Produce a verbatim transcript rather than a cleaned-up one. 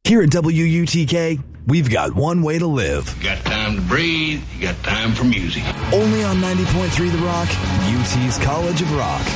Here at W U T K, we've got one way to live. You got time to breathe, you got time for music. Only on ninety point three The Rock, U T's College of Rock.